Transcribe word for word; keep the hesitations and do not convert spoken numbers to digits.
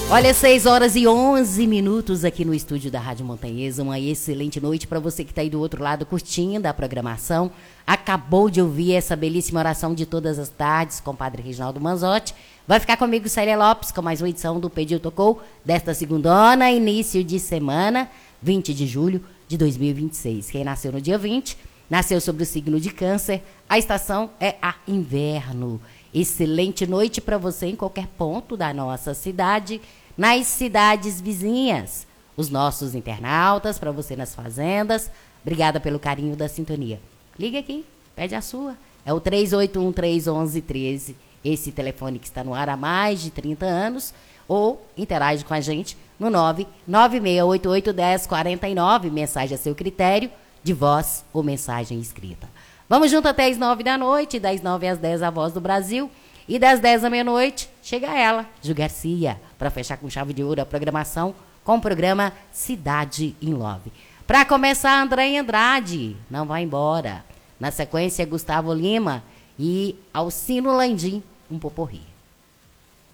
Olha, seis horas e onze minutos aqui no estúdio da Rádio Montanhesa. Uma excelente noite para você que está aí do outro lado curtindo a programação. Acabou de ouvir essa belíssima oração de todas as tardes com o Padre Reginaldo Manzotti. Vai ficar comigo, Célia Lopes, com mais uma edição do Pediu Tocou desta segundona, início de semana, vinte de julho de dois mil e vinte e seis. Quem nasceu no dia vinte, nasceu sobre o signo de Câncer. A estação é a inverno. Excelente noite para você em qualquer ponto da nossa cidade, nas cidades vizinhas, os nossos internautas, para você nas fazendas. Obrigada pelo carinho da sintonia. Liga aqui, pede a sua. É o três oito um, três um um, um três, esse telefone que está no ar há mais de trinta anos, ou interage com a gente no nove nove seis oito oito, um zero quatro nove, mensagem a seu critério, de voz ou mensagem escrita. Vamos junto até as nove da noite, das nove às dez, a Voz do Brasil. E das dez à meia-noite, chega ela, Ju Garcia, para fechar com chave de ouro a programação com o programa Cidade in Love. Para começar, André Andrade, não vai embora. Na sequência, Gustavo Lima e Alcino Landim, um poporri.